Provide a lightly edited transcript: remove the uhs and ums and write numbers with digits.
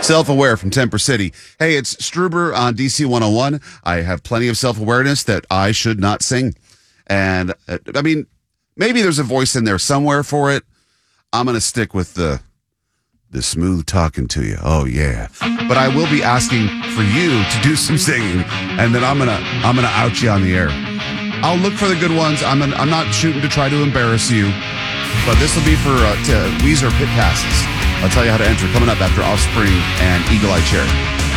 Self-Aware from Temper City. Hey, it's Struber on DC 101. I have plenty of self-awareness that I should not sing. And, I mean, maybe there's a voice in there somewhere for it. I'm going to stick with the smooth talking to you. Oh, yeah. But I will be asking for you to do some singing, and then I'm gonna out you on the air. I'll look for the good ones. I'm not shooting to try to embarrass you, but this will be for Weezer Pit Passes. I'll tell you how to enter coming up after Offspring and Eagle Eye Cherry.